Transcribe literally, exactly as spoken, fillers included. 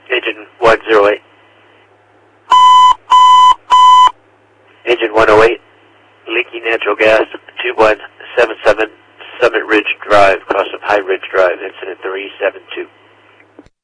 Agent one oh eight. Agent one oh eight, leaky natural gas, two one seven seven, Summit Ridge Drive, across of High Ridge Drive, incident three seven two.